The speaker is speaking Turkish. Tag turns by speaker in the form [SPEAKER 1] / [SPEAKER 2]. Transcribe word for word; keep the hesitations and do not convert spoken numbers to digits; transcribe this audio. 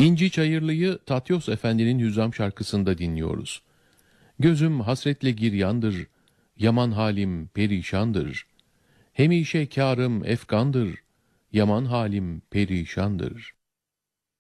[SPEAKER 1] İnci Çayırlı'yı Tatyos Efendi'nin Hüzzam şarkısında dinliyoruz. Gözüm hasretle giryandır, yaman halim perişandır. Hemişe kârım efkandır, yaman halim perişandır.